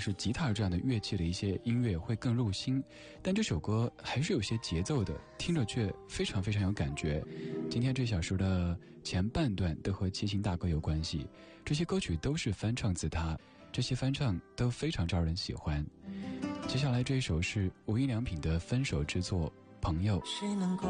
是吉他这样的乐器的一些音乐会更入心，但这首歌还是有些节奏的，听着却非常非常有感觉。今天这小时的前半段都和齐秦大哥有关系，这些歌曲都是翻唱自他，这些翻唱都非常招人喜欢。接下来这一首是无印良品的分手之作《朋友》。 谁能够